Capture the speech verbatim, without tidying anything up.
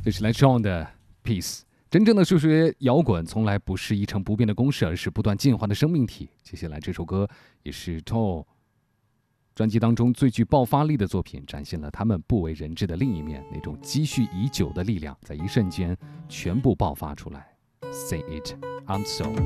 这是来 John 的 Peace。真正的数学摇滚从来不是一成不变的公式，而是不断进化的生命体。接下来这首歌也是 John 专辑当中最具爆发力的作品，展现了他们不为人知的另一面，那种积蓄已久的力量，在一瞬间全部爆发出来。Say it, I'm so.